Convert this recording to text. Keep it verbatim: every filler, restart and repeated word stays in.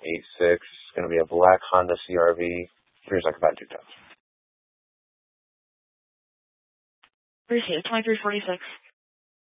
eight six. It's going to be a black Honda C R V. Here's like about two tons. Appreciate it. twenty-three forty-six.